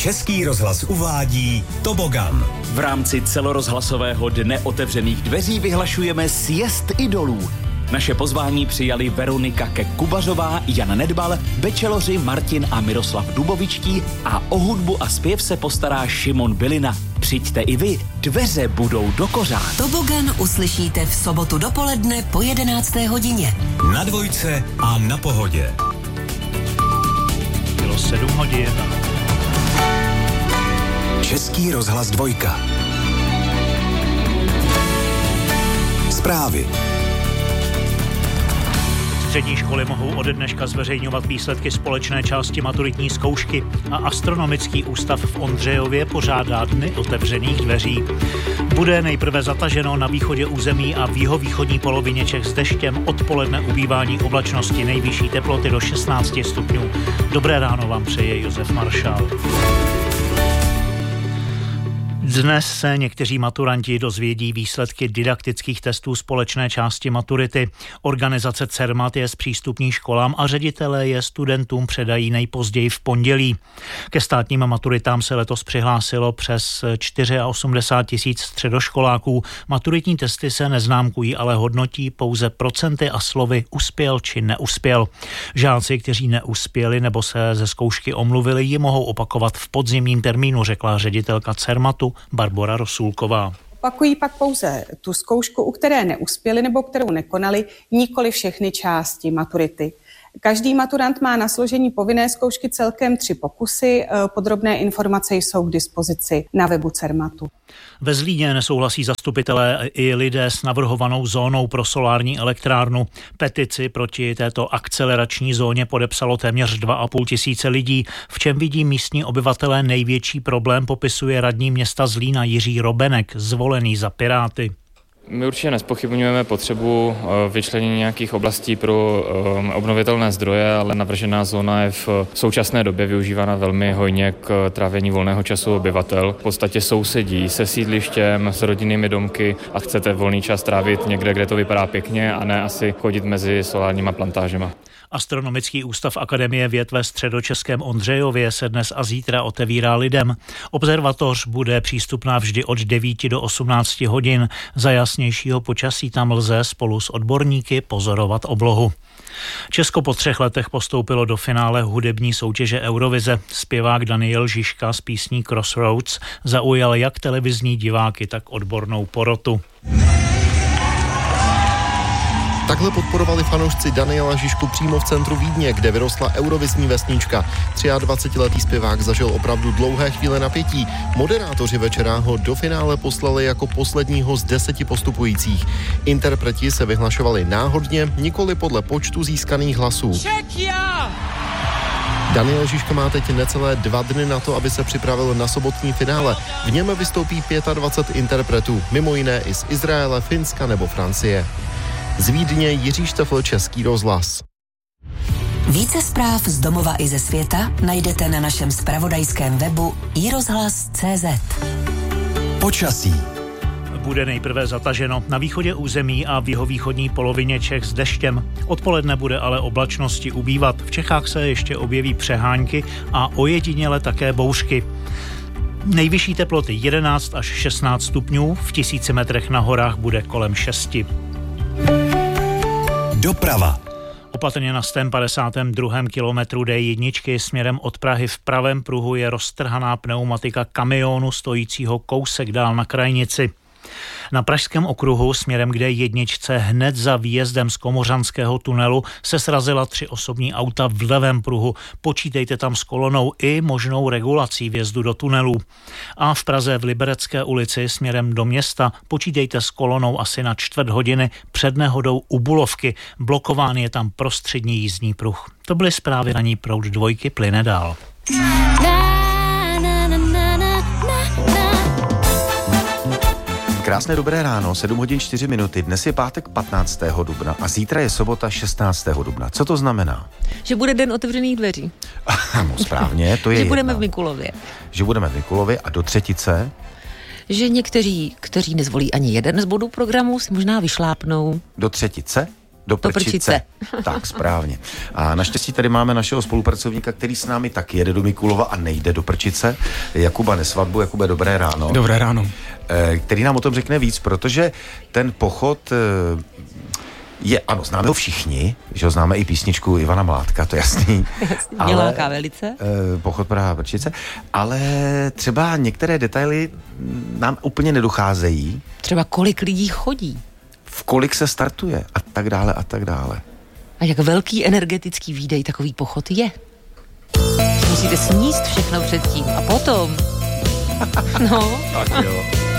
Český rozhlas uvádí Tobogan. V rámci celorozhlasového dne otevřených dveří vyhlašujeme sjezd idolů. Naše pozvání přijali Veronika Kubařová, Jan Nedbal, bečeloři Martin a Miroslav Dubovičtí a o hudbu a zpěv se postará Šimon Bylina. Přijďte i vy, dveře budou dokořát. Tobogan uslyšíte v sobotu dopoledne po 11. hodině. Na Dvojce a na Pohodě. Bylo 7 hodin. Český rozhlas Dvojka. Zprávy. Střední školy mohou ode dneška zveřejňovat výsledky společné části maturitní zkoušky a Astronomický ústav v Ondřejově pořádá dny otevřených dveří. Bude nejprve zataženo na východě území a v jihovýchodní polovině Čech s deštěm, odpoledne ubývání oblačnosti, nejvyšší teploty do 16 stupňů. Dobré ráno vám přeje Josef Maršál. Dnes se někteří maturanti dozvědí výsledky didaktických testů společné části maturity. Organizace CERMAT je zpřístupní školám a ředitelé je studentům předají nejpozději v pondělí. Ke státním maturitám se letos přihlásilo přes 84 000 středoškoláků. Maturitní testy se neznámkují, ale hodnotí pouze procenty a slovy uspěl či neuspěl. Žáci, kteří neuspěli nebo se ze zkoušky omluvili, ji mohou opakovat v podzimním termínu, řekla ředitelka CERMATu Barbora Rosulková. Opakují pak pouze tu zkoušku, u které neuspěli nebo kterou nekonali, nikoli všechny části maturity. Každý maturant má na složení povinné zkoušky celkem 3 pokusy. Podrobné informace jsou k dispozici na webu CERMATu. Ve Zlíně nesouhlasí zastupitelé i lidé s navrhovanou zónou pro solární elektrárnu. Petici proti této akcelerační zóně podepsalo téměř 2 500 lidí. V čem vidí místní obyvatelé největší problém, popisuje radní města Zlína Jiří Robenek, zvolený za Piráty. My určitě nezpochybňujeme potřebu vyčlenění nějakých oblastí pro obnovitelné zdroje, ale navržená zóna je v současné době využívána velmi hojně k trávění volného času obyvatel. V podstatě sousedí se sídlištěm, s rodinnými domky a chcete volný čas trávit někde, kde to vypadá pěkně a ne asi chodit mezi solárníma plantážema. Astronomický ústav Akademie věd ve středočeském Ondřejově se dnes a zítra otevírá lidem. Observatoř bude přístupná vždy od 9 do 18 hodin. Za jasnějšího počasí tam lze spolu s odborníky pozorovat oblohu. Česko po 3 letech postoupilo do finále hudební soutěže Eurovize. Zpěvák Daniel Žižka z písní Crossroads zaujal jak televizní diváky, tak odbornou porotu. Takhle podporovali fanoušci Daniela Žižku přímo v centru Vídně, kde vyrostla eurovizní vesnička. 23letý zpěvák zažil opravdu dlouhé chvíle napětí. Moderátoři večera ho do finále poslali jako posledního z 10 postupujících. Interpreti se vyhlašovali náhodně, nikoli podle počtu získaných hlasů. Daniel Žižka má teď necelé 2 dny na to, aby se připravil na sobotní finále. V něm vystoupí 25 interpretů, mimo jiné i z Izraele, Finska nebo Francie. Z Vídně Jiří Štefl, Český rozhlas. Více zpráv z domova i ze světa najdete na našem zpravodajském webu iRozhlas.cz. Počasí. Bude nejprve zataženo na východě území a v jihovýchodní polovině Čech s deštěm. Odpoledne bude ale oblačnosti ubývat. V Čechách se ještě objeví přehánky a ojediněle také bouřky. Nejvyšší teploty 11 až 16 stupňů, v 1000 metrech na horách bude kolem 6. Doprava. Opatrně na 152. kilometru D1 směrem od Prahy v pravém pruhu je roztrhaná pneumatika kamionu stojícího kousek dál na krajnici. Na pražském okruhu směrem k D1 hned za výjezdem z Komořanského tunelu se srazila 3 osobní auta v levém pruhu. Počítejte tam s kolonou i možnou regulací vjezdu do tunelů. A v Praze v Liberecké ulici směrem do města počítejte s kolonou asi na 1/4 hodiny před nehodou u Bulovky. Blokován je tam prostřední jízdní pruh. To byly zprávy, Ranní proud Dvojky plyne dál. Krásné dobré ráno, 7 hodin 4 minuty. Dnes je pátek 15. dubna a zítra je sobota 16. dubna. Co to znamená? Že bude den otevřených dveří. No správně, to je Že budeme v Mikulově. Že budeme v Mikulově a do třetice? Že někteří, kteří nezvolí ani jeden z bodů programu, si možná vyšlápnou. Do třetice? Do Prčice. Tak, správně. A naštěstí tady máme našeho spolupracovníka, který s námi taky jede do Mikulova a nejde do Prčice. Jakuba Nesvadbu. Jakube, dobré ráno. Dobré ráno. Který nám o tom řekne víc, protože ten pochod je, ano, známe ho všichni, že ho známe i písničku Ivana Mládka, to je jasný. Mě láká velice. Pochod Praha Prčice, ale třeba některé detaily nám úplně nedocházejí. Třeba kolik lidí chodí. V kolik se startuje a tak dále a tak dále. A jak velký energetický výdej takový pochod je. Musíte sníst všechno předtím a potom. No. Tak jo.